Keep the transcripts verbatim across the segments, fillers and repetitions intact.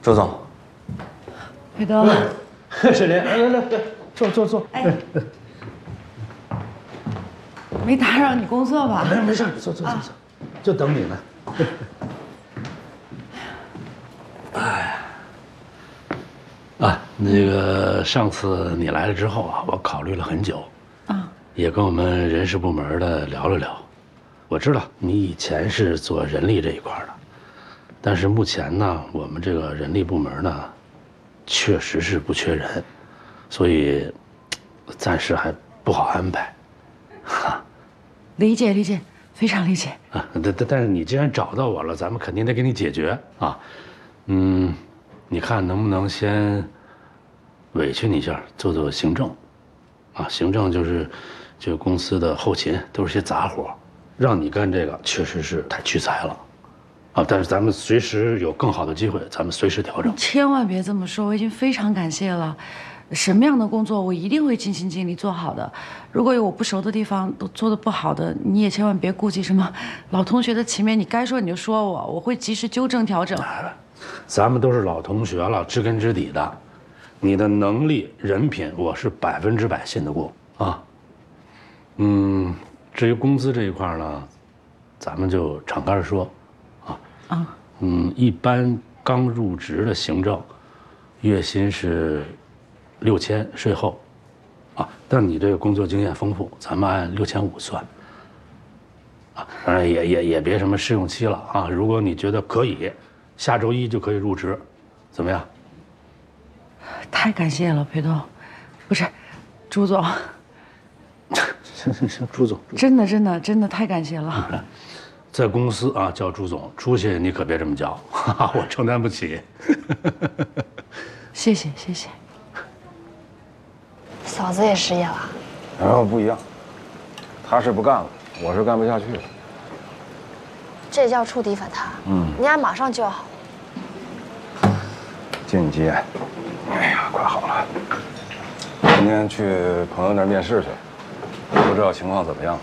周总， 裴东， 沈莲，来来来，坐坐坐。哎， 没打扰你工作吧？ 没没事，坐坐坐坐，就等你呢。 哎，啊，那个上次你来了之后啊，我考虑了很久，啊，也跟我们人事部门的聊了聊。我知道你以前是做人力这一块的，但是目前呢，我们这个人力部门呢，确实是不缺人，所以暂时还不好安排。哈， 理解理解，非常理解。 啊，但但但是你既然找到我了，咱们肯定得给你解决啊。嗯，你看能不能先委屈你一下，做做行政，啊，行政就是就公司的后勤，都是些杂活，让你干这个确实是太屈才了，啊，但是咱们随时有更好的机会，咱们随时调整。 千万别这么说，我已经非常感谢了。什么样的工作我一定会尽心尽力做好的。如果有我不熟的地方，都做得不好的，你也千万别顾忌什么老同学的情面，你该说你就说我，我会及时纠正调整。 咱们都是老同学了，知根知底的，你的能力、人品，我是百分之百信得过啊。嗯，至于工资这一块呢，咱们就敞开说，啊啊，嗯，一般刚入职的行政，月薪是六千税后，啊，但你这个工作经验丰富，咱们按六千五算。啊，当然也也也别什么试用期了啊，如果你觉得可以。下周一就可以入职，怎么样？ 太感谢了，裴东，不是，朱总。 行行行，朱总， 真的真的真的太感谢了。 在公司啊叫朱总，出去你可别这么叫，哈哈，我承担不起。 谢谢谢谢。 嫂子也失业了。 然后不一样，他是不干了，我是干不下去了。 这叫触底反弹。嗯，你俩马上就要好。 进阶，哎呀，快好了。今天去朋友那儿面试去，不知道情况怎么样。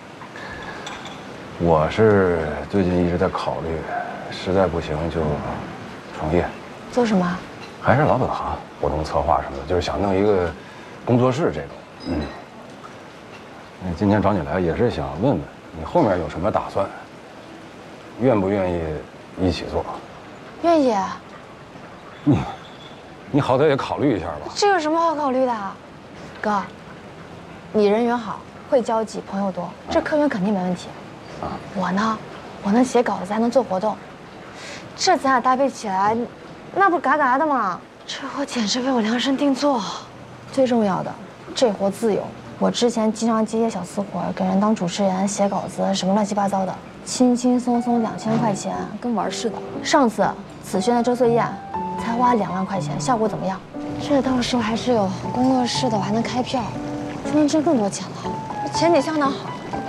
我是最近一直在考虑，实在不行就创业。 做什么？ 还是老本行，活动策划什么的，就是想弄一个工作室这种。嗯。那今天找你来也是想问问你后面有什么打算，愿不愿意一起做？ 愿意。 你，你好歹也考虑一下吧。 这有什么好考虑的？哥，你人缘好，会交际，朋友多，这客源肯定没问题。啊，我呢，我能写稿子，还能做活动，这咱俩搭配起来，那不嘎嘎的吗？这活简直为我量身定做。最重要的，这活自由。我之前经常接些小私活，给人当主持人、写稿子，什么乱七八糟的，轻轻松松两千块钱，跟玩似的。上次紫萱的周岁宴。才花两万块钱，效果怎么样？这到时候还是有工作室的，我还能开票，就能挣更多钱了。前景相当好。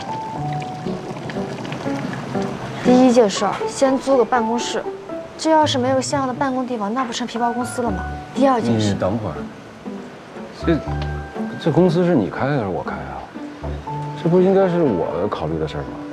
第一件事儿，先租个办公室。这要是没有像样的办公地方，那不成皮包公司了吗？第二件事， 你等会儿，这这公司是你开还是我开啊？这不应该是我考虑的事儿吗？